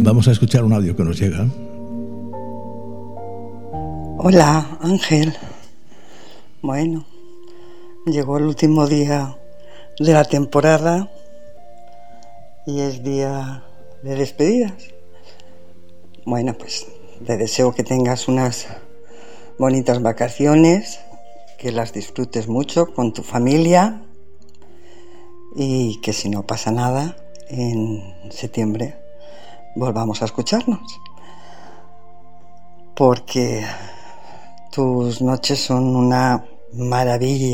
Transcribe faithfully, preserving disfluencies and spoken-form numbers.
Vamos a escuchar un audio que nos llega. Hola, Ángel. Bueno, llegó el último día de la temporada y es día de despedidas. Bueno, pues te deseo que tengas unas bonitas vacaciones, que las disfrutes mucho con tu familia y que si no pasa nada, en septiembre volvamos a escucharnos. Porque tus noches son una maravilla.